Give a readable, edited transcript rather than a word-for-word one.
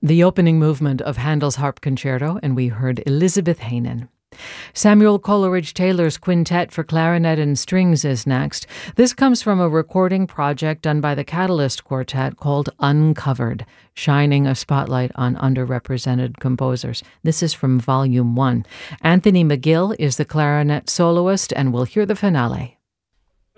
the opening movement of Handel's Harp Concerto, and we heard Elizabeth Heynen. Samuel Coleridge-Taylor's Quintet for Clarinet and Strings is next. This comes from a recording project done by the Catalyst Quartet called Uncovered, shining a spotlight on underrepresented composers. This is from Volume 1. Anthony McGill is the clarinet soloist, and we'll hear the finale.